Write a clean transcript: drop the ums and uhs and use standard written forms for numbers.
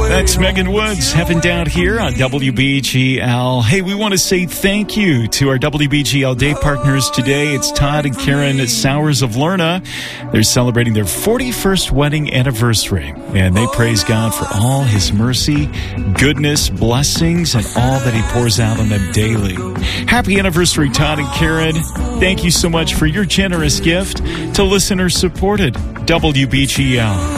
That's Megan Woods, Heaven Down Here on WBGL. Hey, we want to say thank you to our WBGL day partners today. It's Todd and Karen Sowers of Lerna. They're celebrating their 41st wedding anniversary, and they praise God for all his mercy, goodness, blessings, and all that he pours out on them daily. Happy anniversary, Todd and Karen. Thank you so much for your generous gift to listener-supported WBGL.